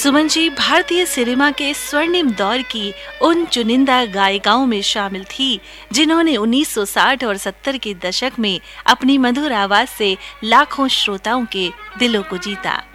सुमन जी भारतीय सिनेमा के स्वर्णिम दौर की उन चुनिंदा गायिकाओं में शामिल थी जिन्होंने 1960 और 70 के दशक में अपनी मधुर आवाज से लाखों श्रोताओं के दिलों को जीता।